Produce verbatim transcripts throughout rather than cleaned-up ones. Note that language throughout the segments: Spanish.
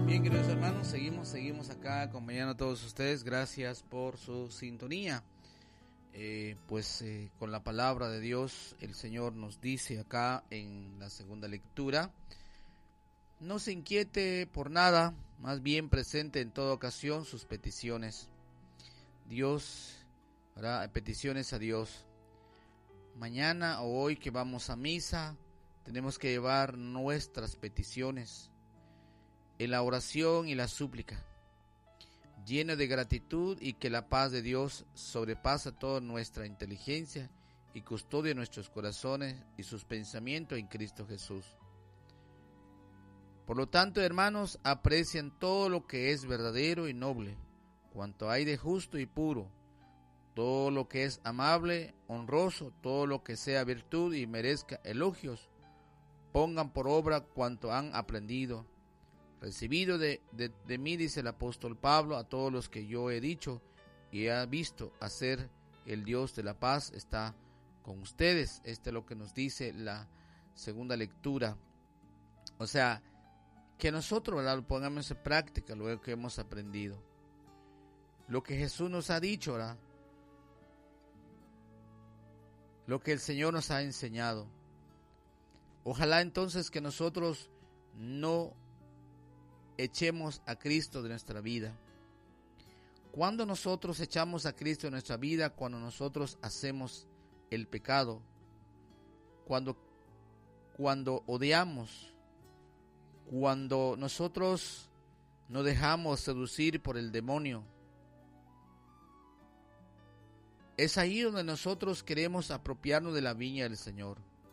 Bien, queridos hermanos, seguimos, seguimos acá acompañando a todos ustedes. Gracias por su sintonía. Eh, pues eh, con la palabra de Dios, el Señor nos dice acá en la segunda lectura: no se inquiete por nada, más bien presente en toda ocasión sus peticiones. Dios, ¿verdad? Peticiones a Dios. Mañana o hoy que vamos a misa, tenemos que llevar nuestras peticiones en la oración y la súplica, lleno de gratitud, y que la paz de Dios sobrepasa toda nuestra inteligencia y custodia nuestros corazones y sus pensamientos en Cristo Jesús. Por lo tanto, hermanos, aprecian todo lo que es verdadero y noble, cuanto hay de justo y puro, todo lo que es amable, honroso, todo lo que sea virtud y merezca elogios. Pongan por obra cuanto han aprendido, recibido de, de, de mí, dice el apóstol Pablo, a todos los que yo he dicho y he visto hacer. El Dios de la paz está con ustedes. Este es lo que nos dice la segunda lectura. O sea, que nosotros, ¿verdad?, lo pongamos en práctica lo que hemos aprendido, lo que Jesús nos ha dicho, ¿verdad?, lo que el Señor nos ha enseñado. Ojalá entonces que nosotros no echemos a Cristo de nuestra vida. Cuando nosotros echamos a Cristo de nuestra vida, cuando nosotros hacemos el pecado, cuando, cuando odiamos, cuando nosotros nos dejamos seducir por el demonio, es ahí donde nosotros queremos apropiarnos de la viña del Señor.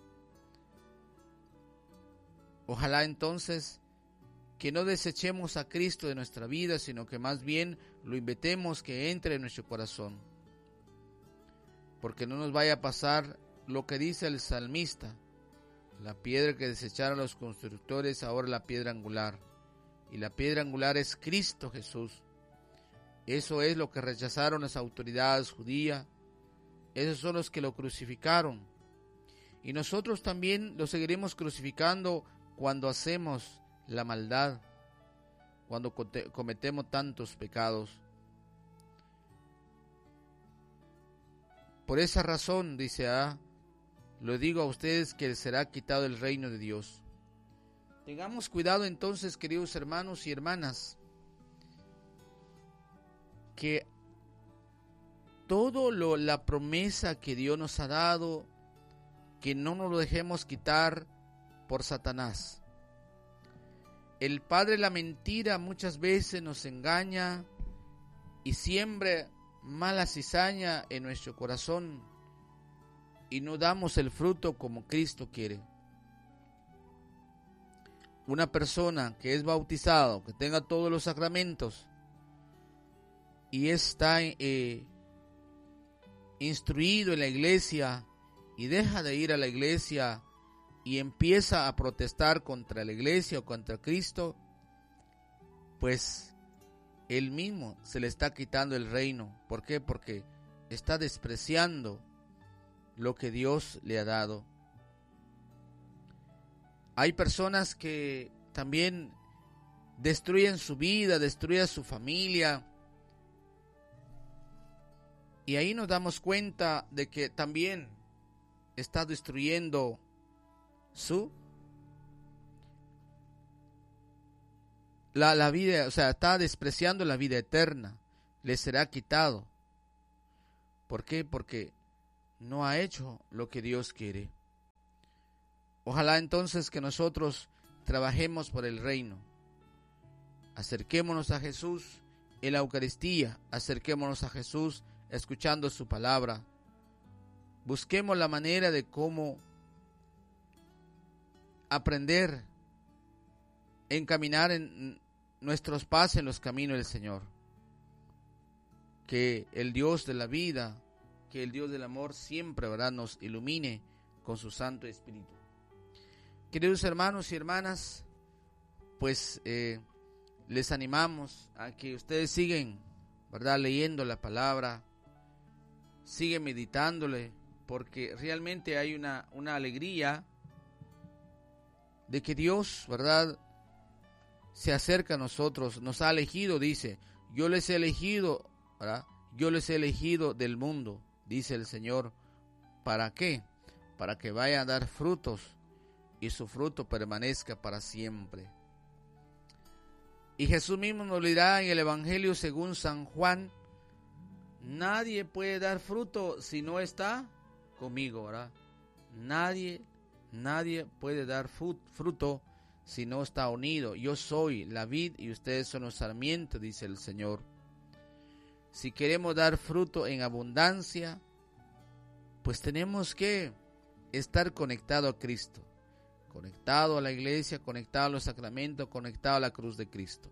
Ojalá entonces que no desechemos a Cristo de nuestra vida, sino que más bien lo invitemos que entre en nuestro corazón. Porque no nos vaya a pasar lo que dice el salmista: la piedra que desecharon los constructores, ahora la piedra angular. Y la piedra angular es Cristo Jesús. Eso es lo que rechazaron las autoridades judías. Esos son los que lo crucificaron. Y nosotros también lo seguiremos crucificando cuando hacemos la maldad, cuando cometemos tantos pecados. Por esa razón, dice A, lo digo a ustedes, que les será quitado el reino de Dios. Tengamos cuidado entonces, queridos hermanos y hermanas, que todo lo, la promesa que Dios nos ha dado, que no nos lo dejemos quitar por Satanás. El padre de la mentira muchas veces nos engaña y siembra mala cizaña en nuestro corazón, y no damos el fruto como Cristo quiere. Una persona que es bautizado, que tenga todos los sacramentos y está eh, instruido en la iglesia, y deja de ir a la iglesia y empieza a protestar contra la iglesia o contra Cristo, pues él mismo se le está quitando el reino. ¿Por qué? Porque está despreciando lo que Dios le ha dado. Hay personas que también destruyen su vida, destruyen su familia, y ahí nos damos cuenta de que también está destruyendo su la, la vida, o sea, está despreciando la vida eterna. Le será quitado. ¿Por qué? Porque no ha hecho lo que Dios quiere. Ojalá entonces que nosotros trabajemos por el reino. Acerquémonos a Jesús en la Eucaristía, acerquémonos a Jesús escuchando su palabra. Busquemos la manera de cómo aprender, encaminar en nuestros pasos en los caminos del Señor. Que el Dios de la vida, que el Dios del amor siempre, ¿verdad?, nos ilumine con su Santo Espíritu. Queridos hermanos y hermanas, pues eh, les animamos a que ustedes sigan, ¿verdad?, leyendo la palabra, siguen meditándole, porque realmente hay una, una alegría de que Dios, ¿verdad?, se acerca a nosotros, nos ha elegido, dice, yo les he elegido, ¿verdad? Yo les he elegido del mundo, dice el Señor. ¿Para qué? Para que vayan a dar frutos y su fruto permanezca para siempre. Y Jesús mismo nos lo dirá en el Evangelio según San Juan, nadie puede dar fruto si no está conmigo, ¿verdad? Nadie, nadie puede dar fruto si no está unido. Yo soy la vid y ustedes son los sarmientos, dice el Señor. Si queremos dar fruto en abundancia, pues tenemos que estar conectado a Cristo, conectado a la iglesia, conectado a los sacramentos, conectado a la cruz de Cristo.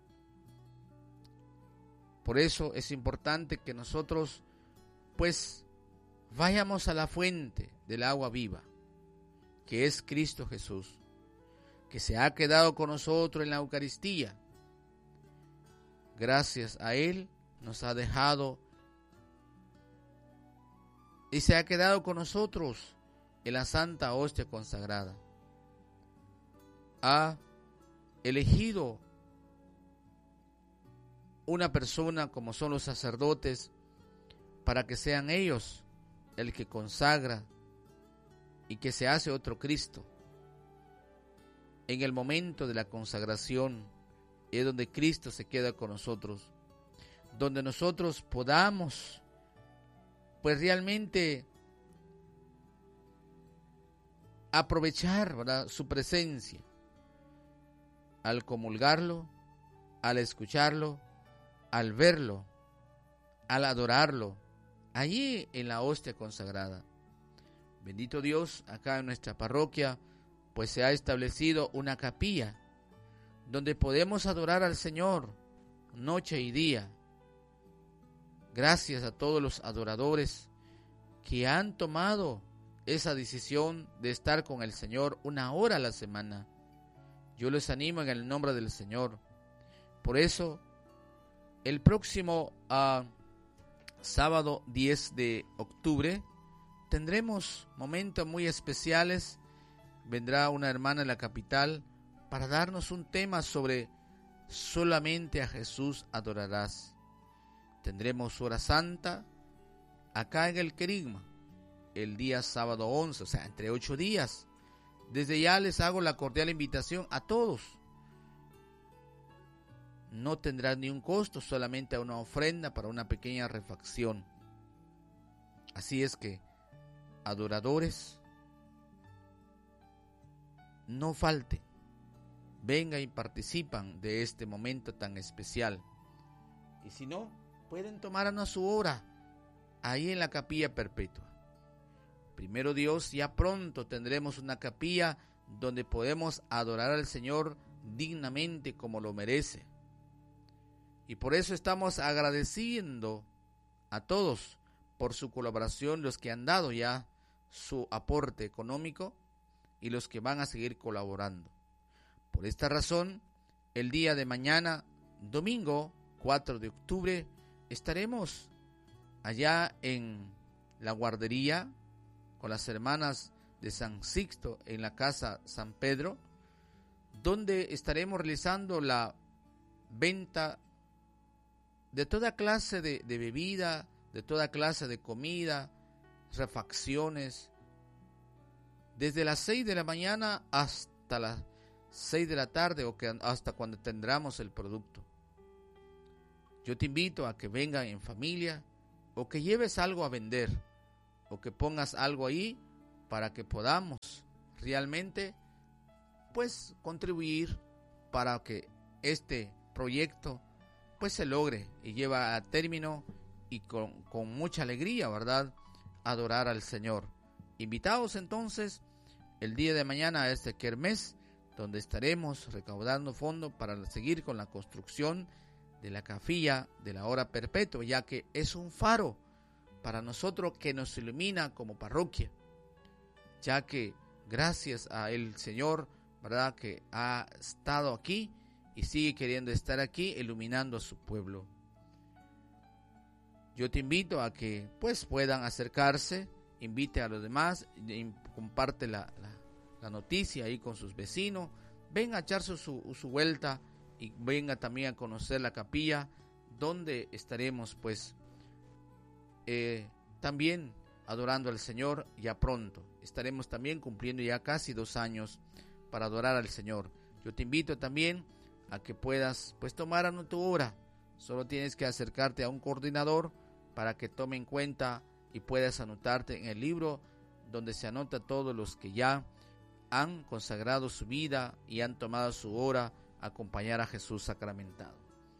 Por eso es importante que nosotros, pues, vayamos a la fuente del agua viva, que es Cristo Jesús, que se ha quedado con nosotros en la Eucaristía. Gracias a Él nos ha dejado y se ha quedado con nosotros en la Santa Hostia consagrada. Ha elegido una persona como son los sacerdotes para que sean ellos el que consagra y que se hace otro Cristo. En el momento de la consagración es donde Cristo se queda con nosotros, donde nosotros podamos pues realmente aprovechar, ¿verdad?, su presencia al comulgarlo, al escucharlo, al verlo, al adorarlo, allí en la hostia consagrada. Bendito Dios, acá en nuestra parroquia, pues se ha establecido una capilla donde podemos adorar al Señor noche y día. Gracias a todos los adoradores que han tomado esa decisión de estar con el Señor una hora a la semana. Yo les animo en el nombre del Señor. Por eso, el próximo uh, sábado diez de octubre tendremos momentos muy especiales. Vendrá una hermana en la capital para darnos un tema sobre solamente a Jesús adorarás. Tendremos hora santa acá en el Querigma el día sábado once, o sea, entre ocho días. Desde ya les hago la cordial invitación a todos. No tendrá ni un costo, solamente una ofrenda para una pequeña refacción. Así es que, adoradores, no falten, vengan y participan de este momento tan especial. Y si no, pueden tomar a su hora ahí en la capilla perpetua. Primero Dios, ya pronto tendremos una capilla donde podemos adorar al Señor dignamente como lo merece. Y por eso estamos agradeciendo a todos por su colaboración, los que han dado ya su aporte económico y los que van a seguir colaborando. Por esta razón, el día de mañana, domingo cuatro de octubre, estaremos allá en la guardería con las hermanas de San Sixto en la casa San Pedro, donde estaremos realizando la venta de toda clase de, de bebida, de toda clase de comida, refacciones, desde las seis de la mañana hasta las seis de la tarde o que hasta cuando tendremos el producto. Yo te invito a que vengan en familia o que lleves algo a vender o que pongas algo ahí para que podamos realmente pues contribuir para que este proyecto pues se logre y lleve a término y con, con mucha alegría, ¿verdad?, adorar al Señor. Invitados entonces el día de mañana a este kermés, donde estaremos recaudando fondos para seguir con la construcción de la capilla de la hora perpetua, ya que es un faro para nosotros que nos ilumina como parroquia, ya que gracias a el Señor, ¿verdad?, que ha estado aquí y sigue queriendo estar aquí iluminando a su pueblo. Yo te invito a que pues puedan acercarse, invite a los demás, comparte la, la, la noticia ahí con sus vecinos, ven a echarse su, su vuelta y venga también a conocer la capilla donde estaremos pues eh, también adorando al Señor. Ya pronto estaremos también cumpliendo ya casi dos años para adorar al Señor. Yo te invito también a que puedas pues tomar a tu hora. Solo tienes que acercarte a un coordinador para que tome en cuenta y puedas anotarte en el libro donde se anota todos los que ya han consagrado su vida y han tomado su hora a acompañar a Jesús sacramentado.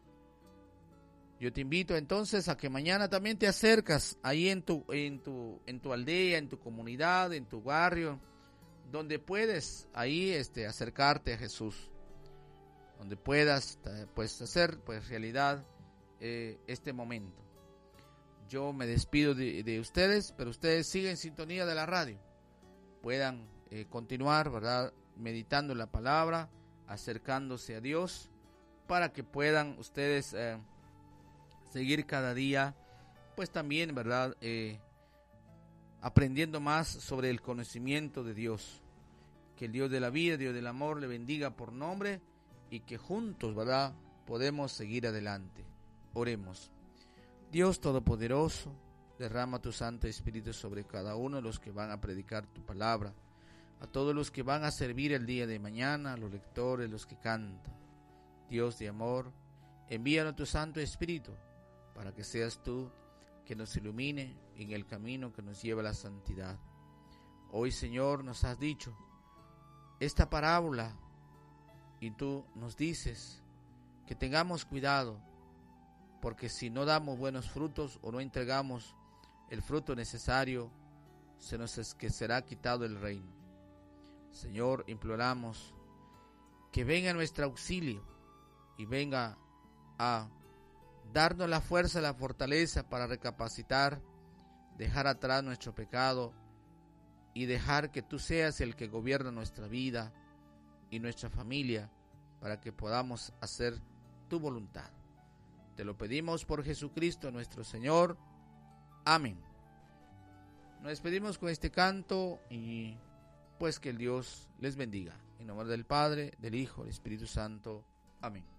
Yo te invito entonces a que mañana también te acercas ahí en tu, en tu, en tu aldea, en tu comunidad, en tu barrio, donde puedes ahí este, acercarte a Jesús, donde puedas pues hacer pues realidad eh, este momento. Yo me despido de, de ustedes, pero ustedes siguen en sintonía de la radio. Puedan eh, continuar, ¿verdad?, meditando la palabra, acercándose a Dios, para que puedan ustedes eh, seguir cada día, pues también, ¿verdad?, eh, aprendiendo más sobre el conocimiento de Dios. Que el Dios de la vida, Dios del amor, le bendiga por nombre y que juntos, ¿verdad?, podemos seguir adelante. Oremos. Dios Todopoderoso, derrama tu Santo Espíritu sobre cada uno de los que van a predicar tu palabra, a todos los que van a servir el día de mañana, a los lectores, los que cantan. Dios de amor, envíanos tu Santo Espíritu para que seas tú que nos ilumine en el camino que nos lleva a la santidad. Hoy, Señor, nos has dicho esta parábola y tú nos dices que tengamos cuidado, porque si no damos buenos frutos o no entregamos el fruto necesario, se nos es que será quitado el reino. Señor, imploramos que venga nuestro auxilio y venga a darnos la fuerza, la fortaleza para recapacitar, dejar atrás nuestro pecado y dejar que tú seas el que gobierna nuestra vida y nuestra familia para que podamos hacer tu voluntad. Te lo pedimos por Jesucristo nuestro Señor. Amén. Nos despedimos con este canto y pues que el Dios les bendiga. En nombre del Padre, del Hijo, del Espíritu Santo. Amén.